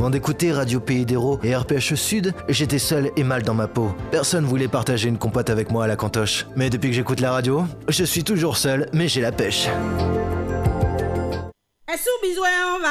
Avant d'écouter Radio Pays d'Hérault et RPH Sud, j'étais seul et mal dans ma peau. Personne voulait partager une compote avec moi à la cantoche. Mais depuis que j'écoute la radio, je suis toujours seul, mais j'ai la pêche. Bisous, on va